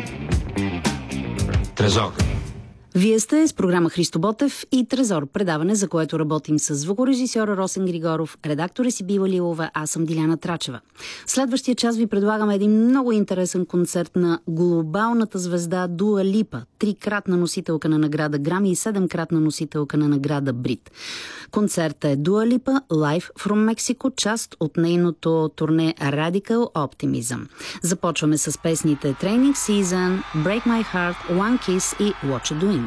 Трезор. Вие сте с програма Христо Ботев и Трезор, предаване, за което работим с звукорежисьора Росен Григоров, редактора Сибила Лилова, аз съм Диляна Трачева. Следващия час ви предлагаме един много интересен концерт на глобалната звезда Дуа Липа, 3-кратна носителка на награда Грами и 7-кратна носителка на награда Брит. Концертът е Дуа Липа Live from Mexico, част от нейното турне Radical Optimism. Започваме с песните Training Season, Break My Heart, One Kiss и What You Doing.